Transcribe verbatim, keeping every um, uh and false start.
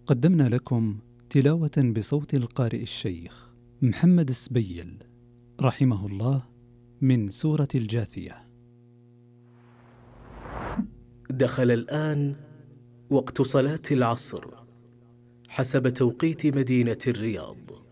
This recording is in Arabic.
قدمنا لكم تلاوة بصوت القارئ الشيخ محمد السبيل رحمه الله من سورة الجاثية. دخل الآن وقت صلاة العصر حسب توقيت مدينة الرياض.